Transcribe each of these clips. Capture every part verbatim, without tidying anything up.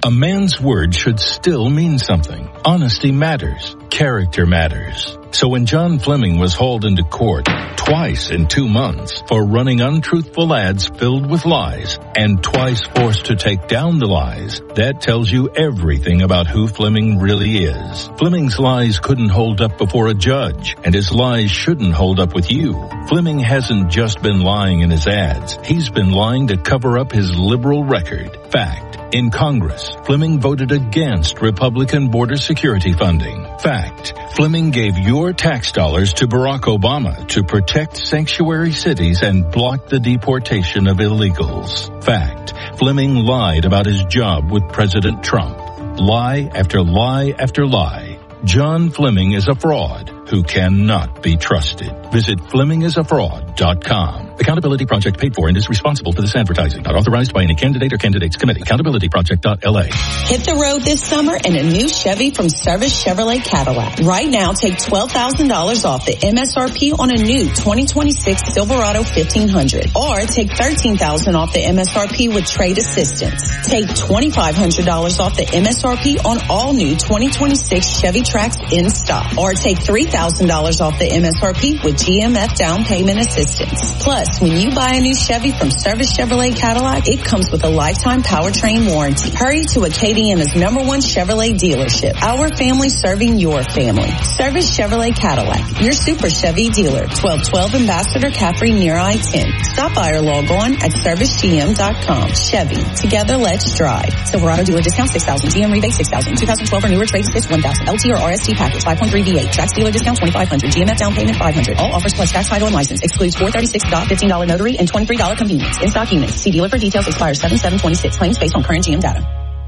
a man's word should still mean something. Honesty matters. Character matters. So when John Fleming was hauled into court twice in two months for running untruthful ads filled with lies and twice forced to take down the lies, that tells you everything about who Fleming really is. Fleming's lies couldn't hold up before a judge, and his lies shouldn't hold up with you. Fleming hasn't just been lying in his ads. He's been lying to cover up his liberal record. Fact. In Congress, Fleming voted against Republican border security funding. Fact. Fleming gave your tax dollars to Barack Obama to protect sanctuary cities and block the deportation of illegals. Fact. Fleming lied about his job with President Trump. Lie after lie after lie. John Fleming is a fraud who cannot be trusted. Visit Fleming is a fraud dot com. Accountability Project paid for and is responsible for this advertising. Not authorized by any candidate or candidates committee. accountability project dot L A. Hit the road this summer in a new Chevy from Service Chevrolet Cadillac. Right now, take twelve thousand dollars off the M S R P on a new twenty twenty-six Silverado fifteen hundred. Or take thirteen thousand dollars off the M S R P with trade assistance. Take twenty-five hundred dollars off the M S R P on all new twenty twenty-six Chevy Trax in stock. Or take three thousand dollars off the M S R P with G M F down payment assistance. Plus, when you buy a new Chevy from Service Chevrolet Cadillac, it comes with a lifetime powertrain warranty. Hurry to Acadiana's number one Chevrolet dealership. Our family serving your family. Service Chevrolet Cadillac, your super Chevy dealer. twelve twelve Ambassador Caffrey near I ten. Stop by or log on at service G M dot com. Chevy, together let's drive. Silverado dealer discount six thousand. G M rebate six thousand. two thousand twelve or newer trade assist one thousand. L T or R S T package five point three V eight. Trax dealer discount twenty-five hundred. G M F down payment five hundred. All offers plus tax, title, and license. Excludes four thirty-six dot fifteen dollars notary and twenty-three dollars convenience. In stock units. See dealer for details. Expires seven seven twenty-six. Claims based on current G M data.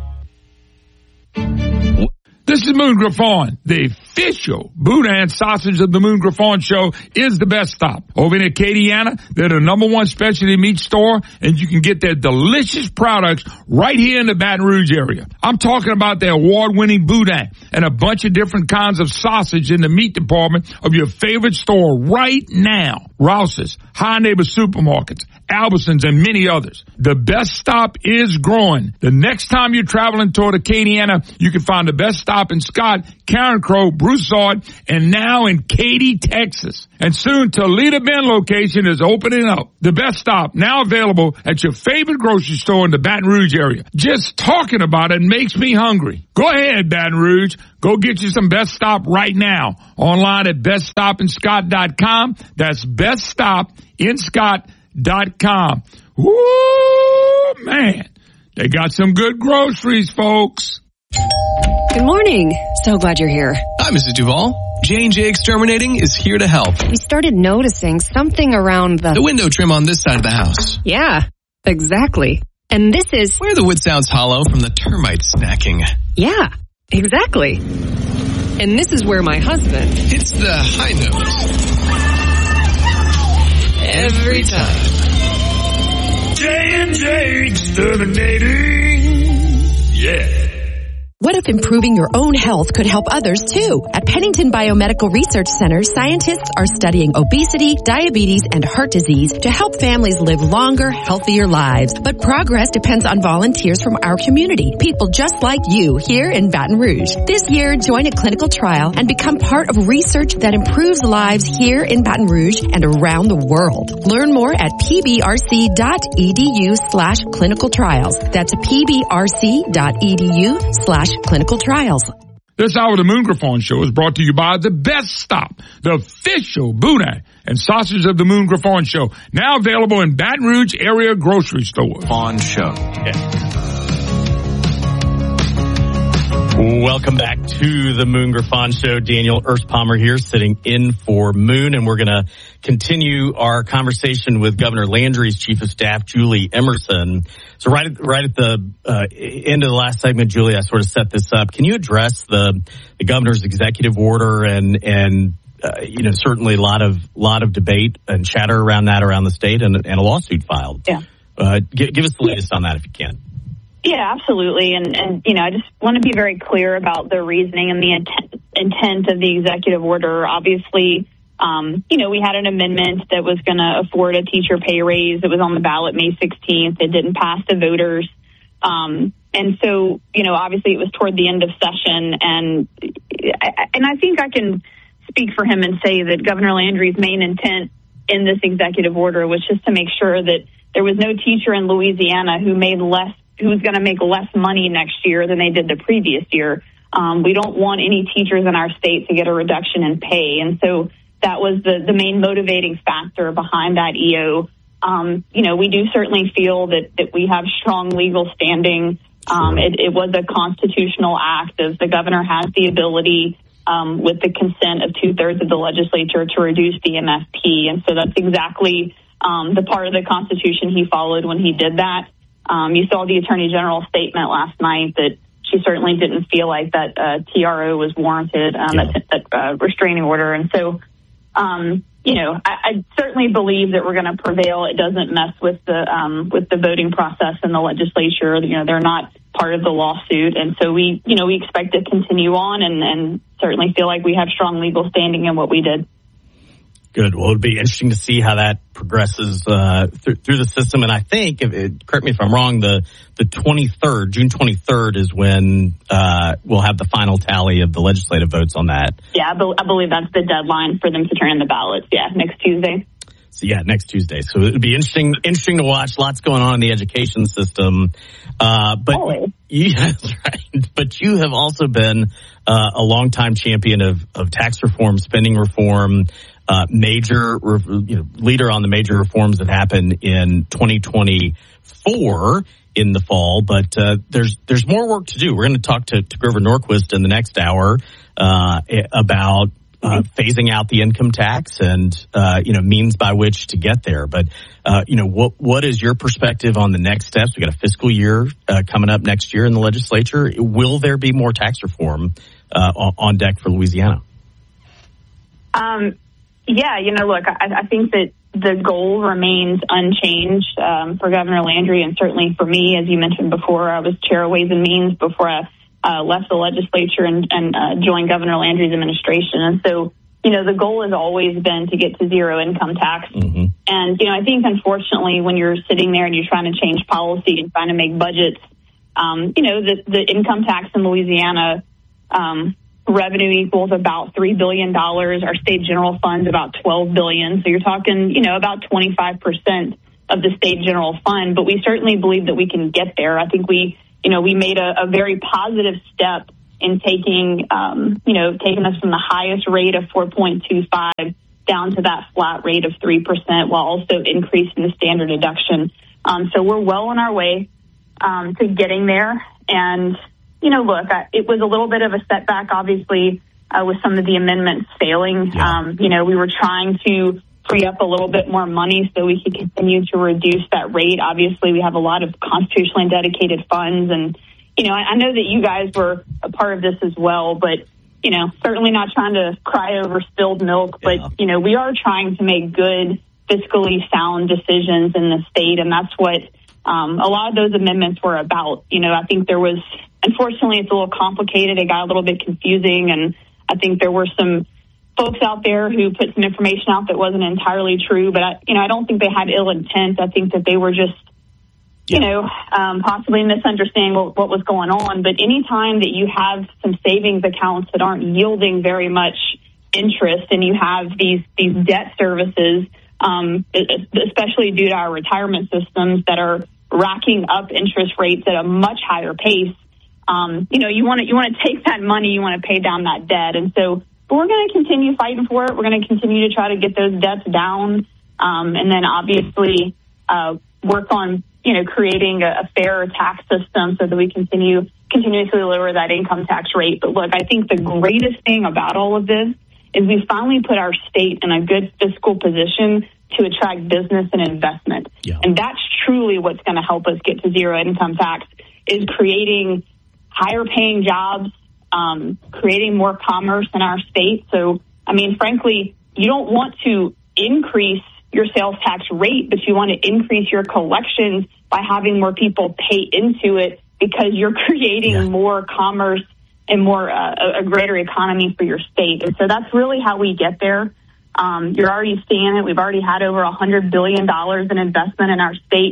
This is Moon Griffon. The official Boudin sausage of the Moon Griffon Show is the best stop. Over in Acadiana, they're the number one specialty meat store, and you can get their delicious products right here in the Baton Rouge area. I'm talking about their award-winning Boudin and a bunch of different kinds of sausage in the meat department of your favorite store right now. Rouse's, High Neighbor Supermarkets, Albertsons, and many others. The best stop is growing. The next time you're traveling toward Acadiana, you can find the best stop in Scott, Karen Crow, Broussard, and now in Katy, Texas. And soon Toledo Bend location is opening up. The best stop now available at your favorite grocery store in the Baton Rouge area. Just talking about it makes me hungry. Go ahead, Baton Rouge. Go get you some Best Stop right now. Online at best stop in scott dot com. That's best stop in scott dot com. Woo, man. They got some good groceries, folks. Good morning. So glad you're here. Hi, Missus Duvall. J and J Exterminating is here to help. We started noticing something around the... The window trim on this side of the house. Yeah, exactly. And this is... Where the wood sounds hollow from the termite snacking. Yeah, exactly. And this is where my husband... Hits the high notes. Every time. J and J Exterminating. Yeah. What if improving your own health could help others too? At Pennington Biomedical Research Center, scientists are studying obesity, diabetes, and heart disease to help families live longer, healthier lives. But progress depends on volunteers from our community, people just like you here in Baton Rouge. This year, join a clinical trial and become part of research that improves lives here in Baton Rouge and around the world. Learn more at pbrc dot e d u slash clinical trials. That's pbrc dot e d u slash clinical trials. This hour of the Moon Griffon Show is brought to you by The Best Stop, the official Boudin and sausage of the Moon Griffon Show, now available in Baton Rouge area grocery stores. On show. Yeah. Welcome back to the Moon Griffon Show. Daniel Erspalmer here, sitting in for Moon, and we're going to continue our conversation with Governor Landry's Chief of Staff, Julie Emerson. So right at, right at the uh, end of the last segment, Julie, I sort of set this up. Can you address the, the governor's executive order and and uh, you know certainly a lot of lot of debate and chatter around that around the state and, and a lawsuit filed? Yeah. Uh, give, give us the latest on that if you can. Yeah, absolutely. And, and, you know, I just want to be very clear about the reasoning and the intent, intent of the executive order. Obviously, um, you know, we had an amendment that was going to afford a teacher pay raise. It was on the ballot May sixteenth. It didn't pass the voters. Um, and so, you know, obviously it was toward the end of session, and and I think I can speak for him and say that Governor Landry's main intent in this executive order was just to make sure that there was no teacher in Louisiana who made less, who's going to make less money next year than they did the previous year. Um, we don't want any teachers in our state to get a reduction in pay, and so that was the the main motivating factor behind that E O. Um, you know, we do certainly feel that that we have strong legal standing. Um, it, it was a constitutional act, as the governor has the ability, um, with the consent of two thirds of the legislature, to reduce the M S P. And so that's exactly um, the part of the Constitution he followed when he did that. Um, you saw the Attorney General's statement last night that she certainly didn't feel like that uh, T R O was warranted, um, yeah. that, that uh, restraining order. And so, um, you know, I, I certainly believe that we're going to prevail. It doesn't mess with the um, with the voting process in the legislature. You know, they're not part of the lawsuit, and so we, you know, we expect to continue on, and, and certainly feel like we have strong legal standing in what we did. Good. Well, it'd be interesting to see how that progresses uh, th- through the system. And I think, if it, correct me if I'm wrong, the the twenty-third, June twenty-third, is when uh, we'll have the final tally of the legislative votes on that. Yeah, I, be- I believe that's the deadline for them to turn in the ballots. Yeah, next Tuesday. So yeah, next Tuesday. So it'd be interesting, interesting to watch. Lots going on in the education system. Uh, but Always. you, that's right. But you have also been uh, a longtime champion of, of tax reform, spending reform. Uh, major, you know, leader on the major reforms that happen in twenty twenty-four in the fall. But uh, there's there's more work to do. We're going to talk to, to Grover Norquist in the next hour uh, about uh, phasing out the income tax and uh, you know means by which to get there. But uh, you know, what what is your perspective on the next steps? We got a fiscal year uh, coming up next year in the legislature. Will there be more tax reform uh, on deck for Louisiana? Um. Yeah, you know, look, I, I think that the goal remains unchanged um, for Governor Landry, and certainly for me. As you mentioned before, I was chair of Ways and Means before I uh, left the legislature and, and uh, joined Governor Landry's administration. And so, you know, the goal has always been to get to zero income tax. Mm-hmm. And, you know, I think, unfortunately, when you're sitting there and you're trying to change policy and trying to make budgets, um, you know, the, the income tax in Louisiana um revenue equals about three billion dollars. Our state general fund's about twelve billion dollars. So you're talking, you know, about twenty-five percent of the state general fund. But we certainly believe that we can get there. I think we, you know, we made a, a very positive step in taking, um, you know, taking us from the highest rate of four point two five down to that flat rate of three percent while also increasing the standard deduction. Um, so we're well on our way um, to getting there. And You know, look, I, it was a little bit of a setback, obviously, uh, with some of the amendments failing. Yeah. Um, you know, we were trying to free up a little bit more money so we could continue to reduce that rate. Obviously, we have a lot of constitutionally dedicated funds. And, you know, I, I know that you guys were a part of this as well, but, you know, certainly not trying to cry over spilled milk. But, yeah. you know, we are trying to make good, fiscally sound decisions in the state. And that's what um, a lot of those amendments were about. You know, I think there was... Unfortunately, it's a little complicated. It got a little bit confusing, and I think there were some folks out there who put some information out that wasn't entirely true. But, I, you know, I don't think they had ill intent. I think that they were just, you know, um, possibly misunderstanding what, what was going on. But anytime that you have some savings accounts that aren't yielding very much interest, and you have these, these debt services, um, especially due to our retirement systems that are racking up interest rates at a much higher pace, Um, you know, you want to you want to take that money, you want to pay down that debt, and so but we're going to continue fighting for it. We're going to continue to try to get those debts down, um, and then obviously uh, work on you know creating a, a fair tax system so that we continue continuously lower that income tax rate. But look, I think the greatest thing about all of this is we finally put our state in a good fiscal position to attract business and investment, yeah. and that's truly what's going to help us get to zero income tax. Is creating higher paying jobs, um, creating more commerce in our state. So, I mean, frankly, you don't want to increase your sales tax rate, but you want to increase your collections by having more people pay into it because you're creating yeah. more commerce and more uh, a greater economy for your state. And so that's really how we get there. Um, you're already seeing it. We've already had over one hundred billion dollars in investment in our state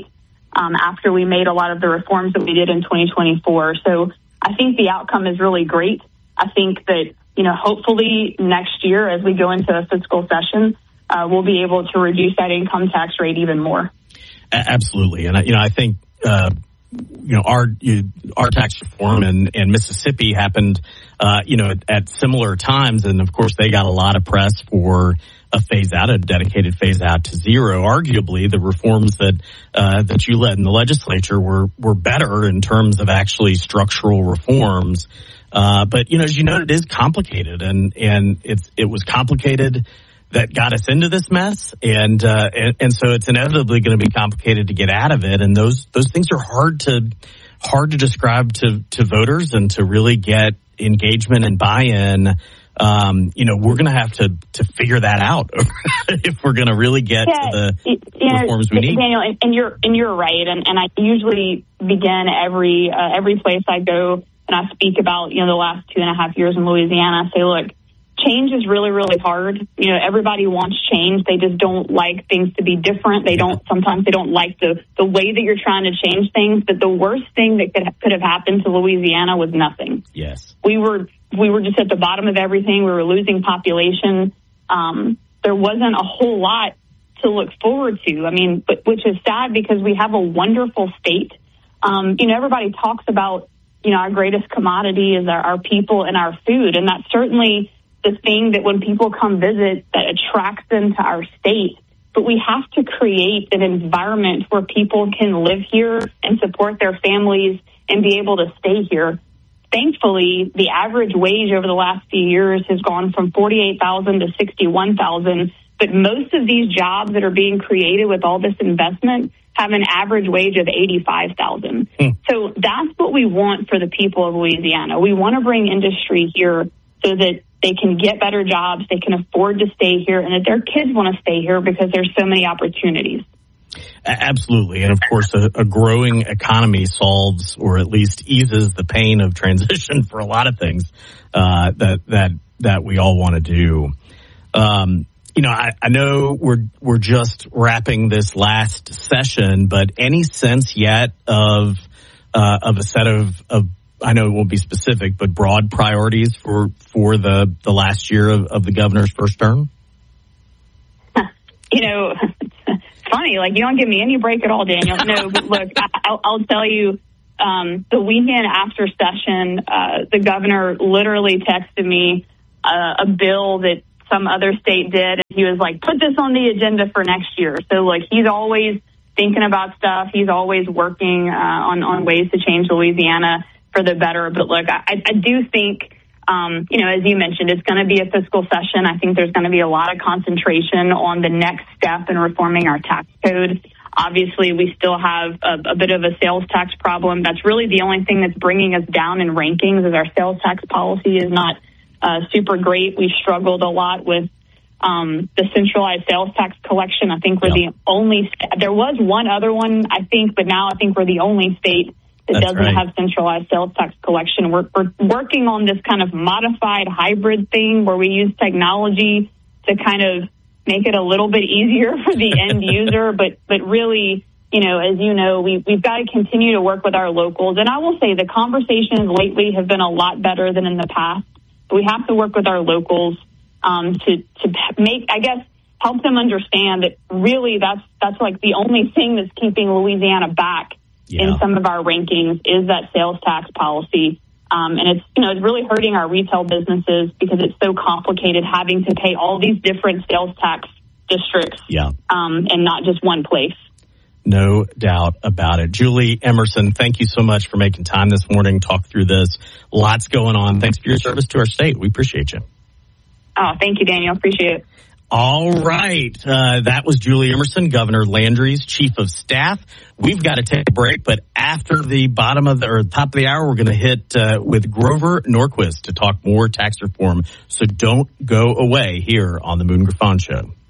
um, after we made a lot of the reforms that we did in twenty twenty-four. So I think the outcome is really great. I think that, you know, hopefully next year as we go into a fiscal session, uh, we'll be able to reduce that income tax rate even more. Absolutely. And, you know, I think, uh, you know, our you, our tax reform in, in Mississippi happened, uh, you know, at, at similar times. And, of course, they got a lot of press for a phase out, a dedicated phase out to zero. Arguably, the reforms that uh, that you led in the legislature were, were better in terms of actually structural reforms. Uh, but, you know, as you know, it is complicated, and, and it's it was complicated that got us into this mess, and uh, and, and so it's inevitably going to be complicated to get out of it. And those those things are hard to hard to describe to to voters and to really get engagement and buy-in. Um, you know, we're going to have to to figure that out if we're going to really get yeah, to the it, you know, reforms we need. Daniel, and, and you're and you're right. And, and I usually begin every uh, every place I go and I speak about, you know, the last two and a half years in Louisiana. I say, look, change is really, really hard. You know, everybody wants change. They just don't like things to be different. They don't, sometimes they don't like the, the way that you're trying to change things. But the worst thing that could, could have happened to Louisiana was nothing. Yes. We were, we were just at the bottom of everything. We were losing population. Um, there wasn't a whole lot to look forward to. I mean, but, which is sad because we have a wonderful state. Um, you know, everybody talks about, you know, our greatest commodity is our, our people and our food. And that's certainly the thing that when people come visit that attracts them to our state. But we have to create an environment where people can live here and support their families and be able to stay here. Thankfully, the average wage over the last few years has gone from forty-eight thousand to sixty-one thousand. But most of these jobs that are being created with all this investment have an average wage of eighty-five thousand. Mm. So that's what we want for the people of Louisiana. We want to bring industry here so that they can get better jobs, they can afford to stay here, and that their kids want to stay here because there's so many opportunities. Absolutely. And of course, a, a growing economy solves or at least eases the pain of transition for a lot of things uh, that that that we all want to do. Um, you know, I, I know we're we're just wrapping this last session, but any sense yet of uh, of a set of, of I know it won't be specific, but broad priorities for for the the last year of, of the governor's first term? You know, it's funny. Like, you don't give me any break at all, Daniel. No, but look, I, I'll, I'll tell you, um, the weekend after session, uh, the governor literally texted me uh, a bill that some other state did. And he was like, put this on the agenda for next year. So, like, he's always thinking about stuff. He's always working uh, on, on ways to change Louisiana for the better. But, look, I, I do think, Um, you know, as you mentioned, it's going to be a fiscal session. I think there's going to be a lot of concentration on the next step in reforming our tax code. Obviously, we still have a, a bit of a sales tax problem. That's really the only thing that's bringing us down in rankings, is our sales tax policy is not uh, super great. We've struggled a lot with um, the centralized sales tax collection. I think we're yep. the only st- there was one other one, I think, but now I think we're the only state that That's doesn't right. have centralized sales tax collection. We're, we're working on this kind of modified hybrid thing where we use technology to kind of make it a little bit easier for the end user. But but really, you know, as you know, we, we've got to continue to work with our locals. And I will say the conversations lately have been a lot better than in the past. But we have to work with our locals um, to, to make, I guess, help them understand that really that's that's like the only thing that's keeping Louisiana back Yeah. in some of our rankings is that sales tax policy. Um, and it's, you know, it's really hurting our retail businesses because it's so complicated having to pay all these different sales tax districts yeah. um, and not just one place. No doubt about it. Julie Emerson, thank you so much for making time this morning, talk through this. Lots going on. Thanks for your service to our state. We appreciate you. Oh, thank you, Daniel. Appreciate it. All right. Uh, that was Julie Emerson, Governor Landry's chief of staff. We've got to take a break, but after the bottom of the or top of the hour, we're going to hit uh, with Grover Norquist to talk more tax reform. So don't go away here on the Moon Griffon Show.